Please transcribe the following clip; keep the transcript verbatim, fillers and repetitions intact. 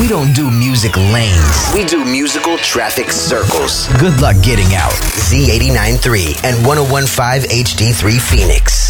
We don't do music lanes. We do musical traffic circles. Good luck getting out. Z eighty-nine point three and one oh one point five H D three Phoenix.